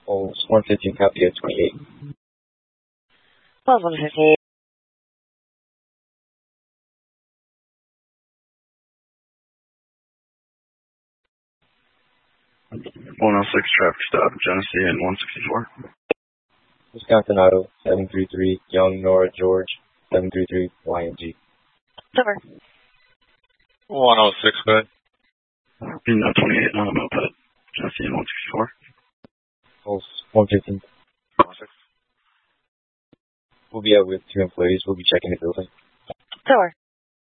Holds 115, copy at 28. Pulse 158. 106 traffic stop, Genesee and 164. Wisconsin Auto 733, Young Nora George 733, YNG. Cover. 106, go ahead. Reno 28 on a moped, Genesee and 164. Holds 115. 106. We'll be out with 2 employees. We'll be checking the building.